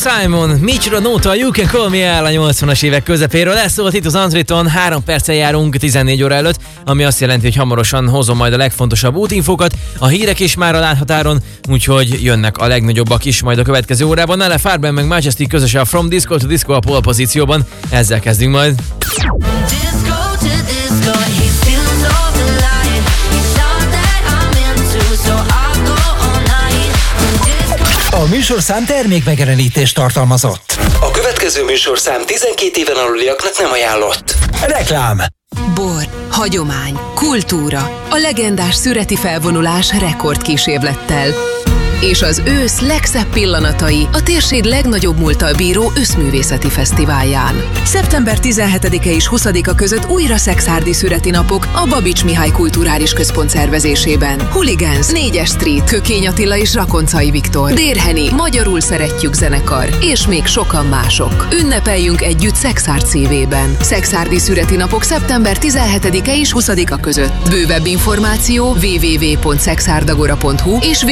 Simon, Micsoda nóta, You Can Call Me el a 80-as évek közepéről. Ez szólt itt az Antriton, 3 perccel járunk 14 óra előtt, ami azt jelenti, hogy hamarosan hozom majd a legfontosabb útinfókat, a hírek is már a láthatáron, úgyhogy jönnek a legnagyobbak is majd a következő órában. Nele Farben meg Majestic közösen a From Disco to Disco a pole pozícióban, ezzel kezdünk majd. A műsorszám termékmegjelenítést tartalmazott. A következő műsorszám 12 éven aluliaknak nem ajánlott. Reklám. Bor, hagyomány, kultúra, a legendás szüreti felvonulás rekordkísérlettel. És az ősz legszebb pillanatai a térség legnagyobb múlttal bíró őszművészeti fesztiválján. Szeptember 17-e és 20-a között újra Szekszárdi szüreti napok a Babics Mihály Kulturális Központ szervezésében. Hooligans, 4-es Street, Kökény Attila és Rakoncai Viktor, Dérheni, Magyarul Szeretjük zenekar, és még sokan mások. Ünnepeljünk együtt Szekszárd szívében. Szekszárdi szüreti napok szeptember 17-e és 20-a között. Bővebb információ www.szexárdagora.hu és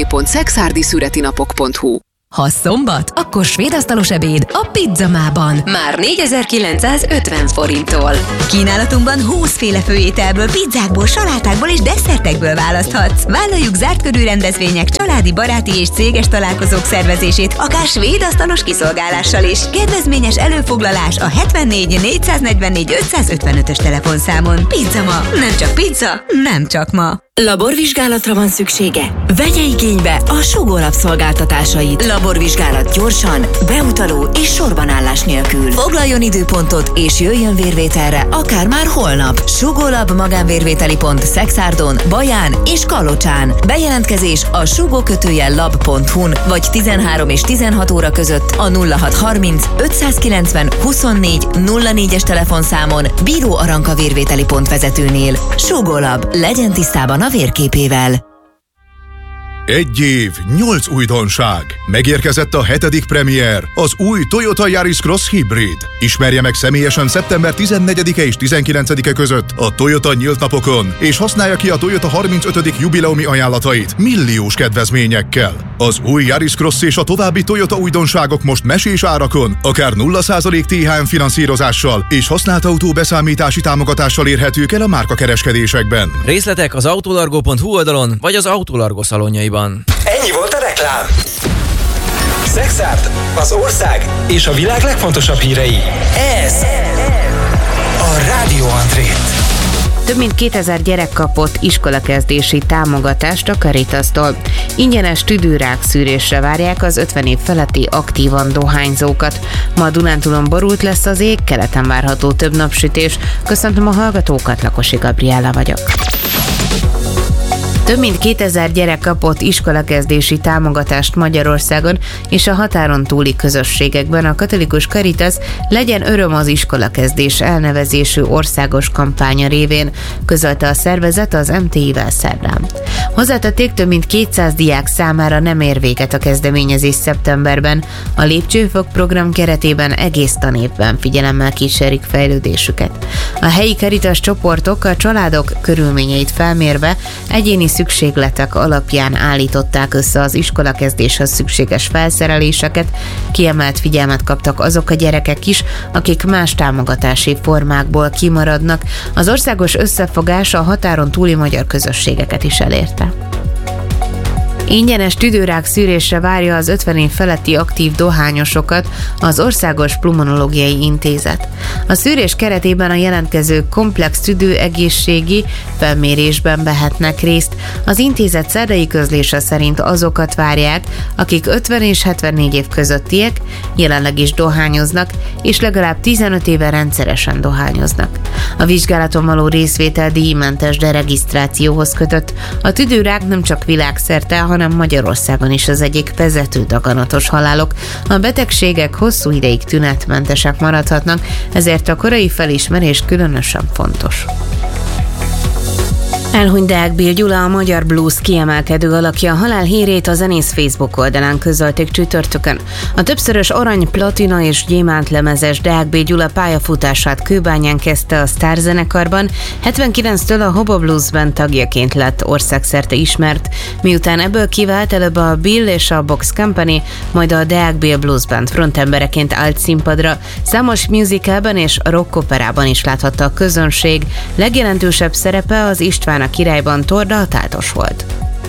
www.szexárdiszüretinapok.hu. Ha szombat, akkor svéd asztalos ebéd a Pizzamában. Már 4950 forinttól. Kínálatunkban 20 féle főételből, pizzákból, salátákból és desszertekből választhatsz. Vállaljuk zárt körű rendezvények, családi, baráti és céges találkozók szervezését, akár svéd asztalos kiszolgálással is. Kedvezményes előfoglalás a 74 444 555-ös telefonszámon. Pizzama, nem csak pizza, nem csak ma. Laborvizsgálatra van szüksége? Vegye igénybe a Sugó Lab szolgáltatásait. Laborvizsgálat gyorsan, beutaló és sorbanállás nélkül. Foglaljon időpontot és jöjjön vérvételre akár már holnap. Sugó Lab magánvérvételi pont Szekszárdon, Baján és Kalocsán. Bejelentkezés a sugó-lab.hu-n vagy 13 és 16 óra között a 0630 590 24 04-es telefonszámon Bíró Aranka vérvételi pont vezetőnél. Sugó Lab, legyen tisztában a vérképével. 1 év, 8 újdonság. Megérkezett a 7. premier, az új Toyota Yaris Cross Hybrid. Ismerje meg személyesen szeptember 14-e és 19-e között a Toyota nyílt napokon, és használja ki a Toyota 35. jubileumi ajánlatait milliós kedvezményekkel. Az új Yaris Cross és a további Toyota újdonságok most mesés árakon, akár 0% THM finanszírozással és használt autó beszámítási támogatással érhetők el a márkakereskedésekben. Részletek az autolargo.hu oldalon, vagy az Autolargo szalonjaiban. Ennyi volt a reklám. Szekszárd, az ország és a világ legfontosabb hírei. Ez a Rádió Antrét. Több mint 2000 gyerek kapott iskolakezdési támogatást a Caritastól. Ingyenes tüdőrák szűrésre várják az 50 év feletti aktívan dohányzókat. Ma Dunántúlon borult lesz az ég, keleten várható több napsütés. Köszöntöm a hallgatókat, Lakosi Gabriella vagyok. Több mint 2000 gyerek kapott iskolakezdési támogatást Magyarországon és a határon túli közösségekben. A katolikus Caritas Legyen öröm az iskolakezdés elnevezésű országos kampánya révén, közölte a szervezet az MTI-vel szerdán. Hozzátették, több mint 200 diák számára nem ér véget a kezdeményezés szeptemberben. A Lépcsőfok program keretében egész tanévben figyelemmel kísérik fejlődésüket. A helyi Caritas csoportok a családok körülményeit felmérve egyéni szükségletek alapján állították össze az iskolakezdéshez szükséges felszereléseket, kiemelt figyelmet kaptak azok a gyerekek is, akik más támogatási formákból kimaradnak. Az országos összefogás a határon túli magyar közösségeket is elérte. Ingyenes tüdőrák szűrésre várja az 50 év feletti aktív dohányosokat az Országos Pulmonológiai Intézet. A szűrés keretében a jelentkezők komplex tüdőegészségi felmérésben vehetnek részt. Az intézet szerdai közlése szerint azokat várják, akik 50 és 74 év közöttiek, jelenleg is dohányoznak, és legalább 15 éve rendszeresen dohányoznak. A vizsgálaton való részvétel díjmentes deregisztrációhoz kötött. A tüdőrák nem csak világszerte, hanem Magyarországon is az egyik vezető daganatos halálok. A betegségek hosszú ideig tünetmentesek maradhatnak, ezért a korai felismerés különösen fontos. Elhunyt Deák Bill Gyula, a magyar blues kiemelkedő alakja. Halál hírét a zenész Facebook oldalán közölték csütörtökön. A többszörös arany, platina és gyémánt lemezes Deák Bill Gyula pályafutását Kőbányán kezdte a Sztár zenekarban, 79-től a Hobo Blues Band tagjaként lett országszerte ismert, miután ebből kivált, előbb a Bill és a Box Company, majd a Deák Bill Blues Band frontembereként állt színpadra. Számos musicalben és rockoperában is láthatta a közönség. Legjelentősebb szerepe az István a Királyban Torda a Tátos volt.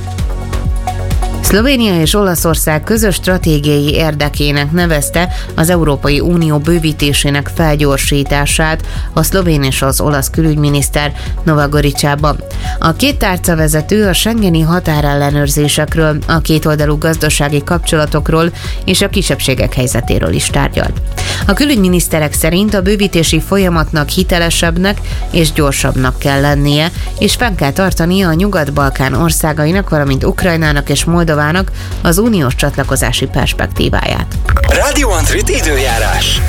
Szlovénia és Olaszország közös stratégiai érdekének nevezte az Európai Unió bővítésének felgyorsítását a szlovén és az olasz külügyminiszter Nova Goričában. A két tárcavezető a schengeni határellenőrzésekről, a kétoldalú gazdasági kapcsolatokról és a kisebbségek helyzetéről is tárgyalt. A külügyminiszterek szerint a bővítési folyamatnak hitelesebbnek és gyorsabbnak kell lennie, és fenn kell tartania a Nyugat-Balkán országainak, valamint Ukrajnának és Moldovának az uniós csatlakozási perspektíváját. Radio Antrit időjárás.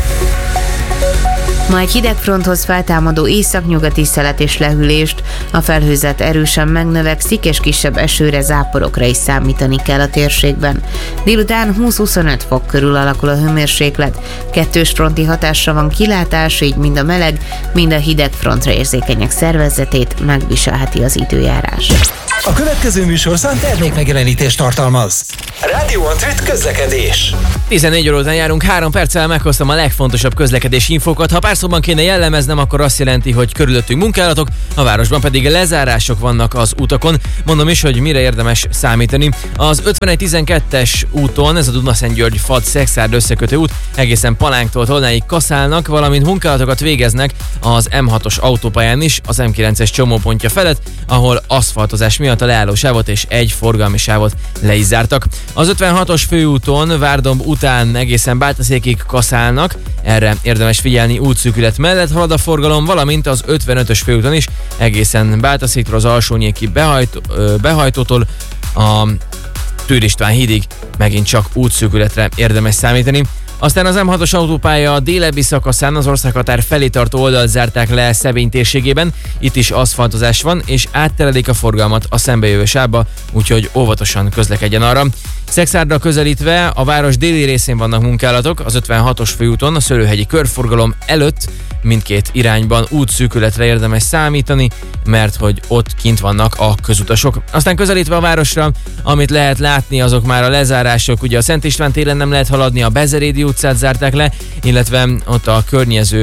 Ma egy hidegfronthoz feltámadó északnyugati szelet és lehűlést, a felhőzet erősen megnövekszik, és kisebb esőre, záporokra is számítani kell a térségben. Délután 20-25 fok körül alakul a hőmérséklet, kettős fronti hatásra van kilátás, így mind a meleg, mind a hideg frontra érzékenyek szervezetét megviselheti az időjárás. A következő műsorszám termékmegjelenítést tartalmaz. Radio Antrit közlekedés. 14 óra után járunk, 3 perccel meghoztam a legfontosabb közlekedési infókat. Ha pár szóban kéne jellemeznem, akkor azt jelenti, hogy körülöttünk munkálatok, a városban pedig lezárások vannak az utakon. Mondom is, hogy mire érdemes számítani. Az 5112-es úton, ez a Dunaszentgyörgy-Fad-Szekszárd összekötő út, egészen Palánktól Tolnáig kaszálnak, valamint munkálatokat végeznek az M6-os autópályán is, az M9-es csomópontja felett, ahol aszfaltozás miatt a leállósávot és egy forgalmi sávot le is zártak. Az 56-os főúton Várdomb után egészen Báltaszékig kaszálnak, erre érdemes figyelni, útszűkület mellett halad a forgalom, valamint az 55-ös főúton is egészen Báltaszéktől az Alsónyéki behajtótól a Tőr István hídig megint csak útszűkületre érdemes számítani. Aztán az M6-os autópálya a délebbi szakaszán az országhatár felé tartó oldalt zárták le Szebény térségében, itt is aszfaltozás van, és átterelik a forgalmat a szembejövő sávba, úgyhogy óvatosan közlekedjen arra. Szekszárdra közelítve a város déli részén vannak munkálatok, az 56-os főúton a Szőlőhegyi körforgalom előtt mindkét irányban útszűkületre érdemes számítani, mert hogy ott kint vannak a közutasok. Aztán közelítve a városra, amit lehet látni, azok már a lezárások. Ugye a Szent István téren nem lehet haladni, a Bezerédi utcát zárták le, illetve ott a környező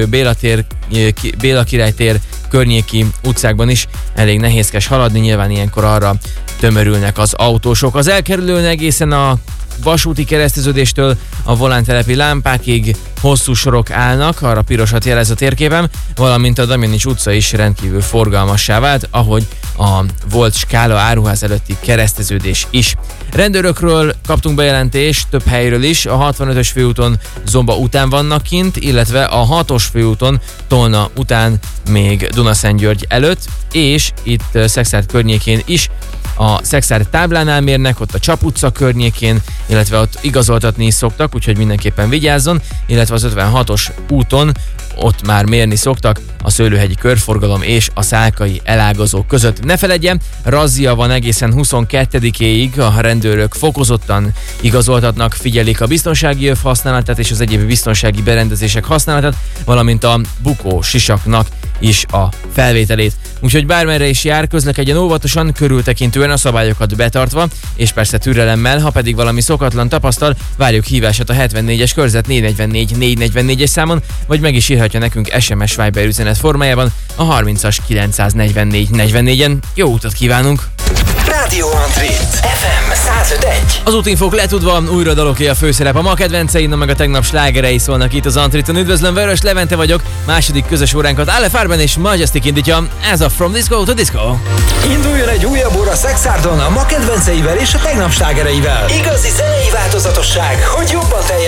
Béla Király tér környéki utcákban is elég nehézkes haladni, nyilván ilyenkor arra tömörülnek az autósok. Az elkerülőn egészen a vasúti kereszteződéstől a Volántelepi lámpákig hosszú sorok állnak, arra pirosat jelez a térképen, valamint a Damjanics utca is rendkívül forgalmassá vált, ahogy a volt Skála áruház előtti kereszteződés is. Rendőrökről kaptunk bejelentést több helyről is, a 65-ös főúton Zomba után vannak kint, illetve a 6-os főúton Tolna után még Dunaszentgyörgy előtt, és itt Szekszárd környékén is a Szekszárd táblánál mérnek, ott a Csap utca környékén, illetve ott igazoltatni is szoktak, úgyhogy mindenképpen vigyázzon, illetve az 56-os úton ott már mérni szoktak a Szőlőhegyi körforgalom és a Szálkai elágazók között. Ne feledjen, razzia van egészen 22-éig, a rendőrök fokozottan igazoltatnak, figyelik a biztonsági öv használatát és az egyéb biztonsági berendezések használatát, valamint a bukó sisaknak is a felvételét. Úgyhogy bármerre is jár, közlekedjen óvatosan, körültekintően a szabályokat betartva, és persze türelemmel, ha pedig valami szokatlan tapasztal, várjuk hívását a 74-es körzet 444 444-es számon, vagy meg is írhatja nekünk SMS Viber üzenet formájában a 30-as 944 44-en. Jó utat kívánunk! Radio Antrit FM 105.1. Az útinfók letudva, újra daloké a főszerep. A ma kedvenceim, meg a tegnap slágerei szólnak itt az Antriton. Üdvözlöm, Vörös Levente vagyok. Második közös óránkat Ale Farben és Majestic indítja. Ez a From Disco to Disco. Induljon egy újabb óra Szekszárdon a ma kedvenceivel és a tegnap slágereivel. Igazi zenei változatosság, hogy jobban teljen